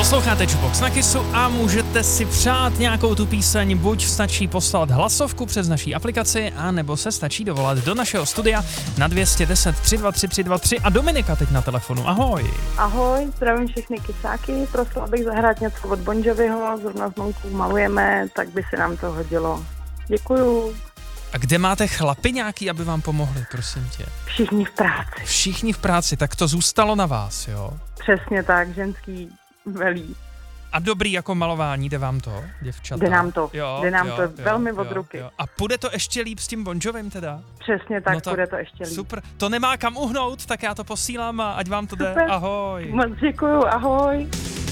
Posloucháte Jukebox na Kissu a můžete si přát nějakou tu píseň, buď stačí poslat hlasovku přes naší aplikaci, a nebo se stačí dovolat do našeho studia na 210 323 323 a Dominika teď na telefonu. Ahoj. Ahoj, zdravím všechny kysáky, prosila bych zahrát něco od Bon Joviho, zrovna s Monkou malujeme, tak by se nám to hodilo. Děkuju. A kde máte chlapy nějaký, aby vám pomohli, prosím tě? Všichni v práci. Všichni v práci, tak to zůstalo na vás, jo? Přesně tak, ženský velí. A dobrý jako malování, jde vám to, děvčata? Jde nám to, velmi od ruky. Jo. A půjde to ještě líp s tím Bon Jovim teda? Přesně tak, no půjde to ještě líp. Super, to nemá kam uhnout, tak já to posílám a ať vám to jde. Super. Ahoj. Moc děkuju, ahoj.